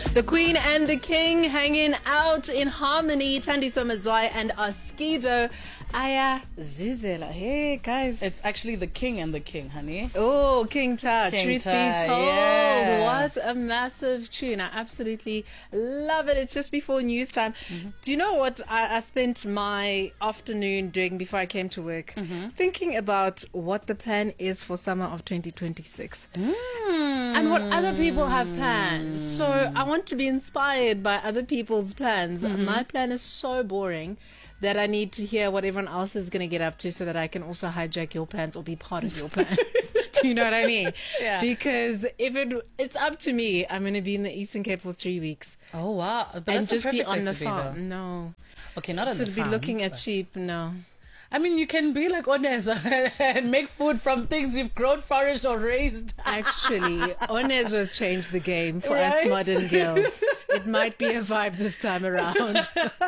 The Queen and the King hanging out in harmony. Thandiso Mazwai and Askido Aya Zizela. Hey guys. It's actually the King and the King, honey. Oh, King Ta. King Truth Ta, be told. yeah. What a massive tune. I absolutely love it. It's just before news time. Do you know what I spent my afternoon doing before I came to work? Thinking about what the plan is for summer of 2026. And what other people have plans. So I want to be inspired by other people's plans. My plan is so boring that I need to hear what everyone else is going to get up to so that I can also hijack your plans or be part of your plans. Do you know what I mean? Yeah. Because if it's up to me, I'm going to be in the Eastern Cape for 3 weeks. Oh, wow. But And that's the just be perfect on place the to be, farm. though. No. Okay, not on To the be farm. looking at but- sheep, no. I mean, you can be like Oneza and make food from things you've grown, flourished, or raised. Actually, Onez has changed the game for us Right? modern girls. It might be a vibe this time around.